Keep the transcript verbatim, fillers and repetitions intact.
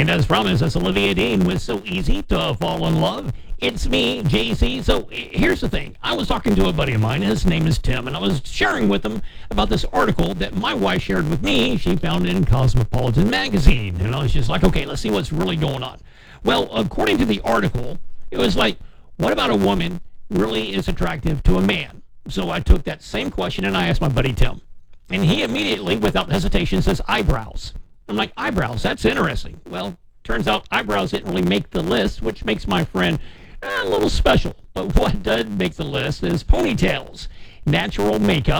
And as promised, that's Olivia Dean with So Easy to Fall in Love. It's me, J C. So here's the thing. I was talking to a buddy of mine, and his name is Tim, and I was sharing with him about this article that my wife shared with me. She found it in Cosmopolitan magazine. And I was just like, okay, let's see what's really going on. Well, according to the article, it was like, what about a woman really is attractive to a man? So I took that same question and I asked my buddy Tim. And he immediately, without hesitation, says eyebrows. I'm like, eyebrows, that's interesting. Well, turns out eyebrows didn't really make the list, which makes my friend a little special. But what did make the list is ponytails, natural makeup,